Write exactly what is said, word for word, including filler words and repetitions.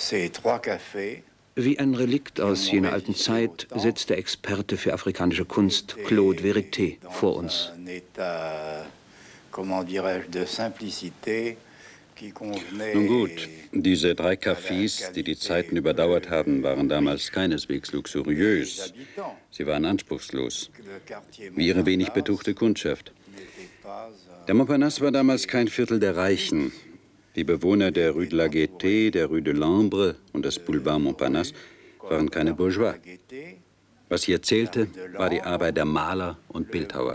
Wie ein Relikt aus jener alten Zeit sitzt der Experte für afrikanische Kunst, Claude Verité, vor uns. Nun gut, diese drei Cafés, die die Zeiten überdauert haben, waren damals keineswegs luxuriös. Sie waren anspruchslos, wie ihre wenig betuchte Kundschaft. Der Montparnasse war damals kein Viertel der Reichen. Die Bewohner der Rue de la Gaîté, der Rue de l'Ambre und des Boulevard Montparnasse waren keine Bourgeois. Was hier zählte, war die Arbeit der Maler und Bildhauer.